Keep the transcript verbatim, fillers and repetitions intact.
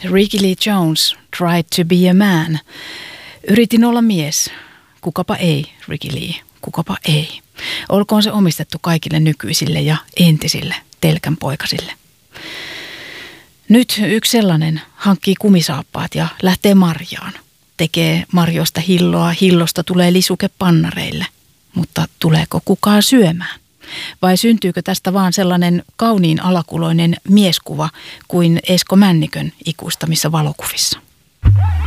Ricky Lee Jones, Tried to be a man. Yritin olla mies. Kukapa ei, Ricky Lee. Kukapa ei. Olkoon se omistettu kaikille nykyisille ja entisille telkänpoikasille. Nyt yksi sellainen hankkii kumisaappaat ja lähtee marjaan. Tekee marjosta hilloa, hillosta tulee lisuke pannareille. Mutta tuleeko kukaan syömään? Vai syntyykö tästä vaan sellainen kauniin alakuloinen mieskuva kuin Esko Männikön ikuistamissa valokuvissa?